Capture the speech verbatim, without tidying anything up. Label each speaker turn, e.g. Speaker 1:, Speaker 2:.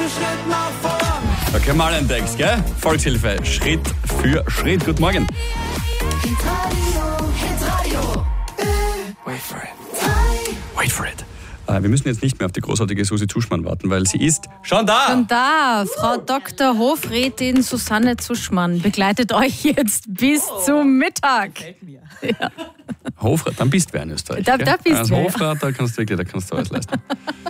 Speaker 1: Schritt nach vorn.
Speaker 2: Da können wir alle einen Text, gell? Volkshilfe, Schritt für Schritt. Guten Morgen.
Speaker 3: Hitradio, Hitradio.
Speaker 2: Wait for it. Wait for it. Äh, wir müssen jetzt nicht mehr auf die großartige Susi Zuschmann warten, weil sie ist schon da.
Speaker 4: Und da, Frau Doktor Hofrätin Susanne Zuschmann begleitet euch jetzt bis zum Mittag.
Speaker 2: Hofrat, dann bist du wer in Österreich.
Speaker 4: Da-
Speaker 2: gell?
Speaker 4: da bist
Speaker 2: Als
Speaker 4: wer, ja.
Speaker 2: Hofrat, da kannst du wirklich, da kannst du alles leisten.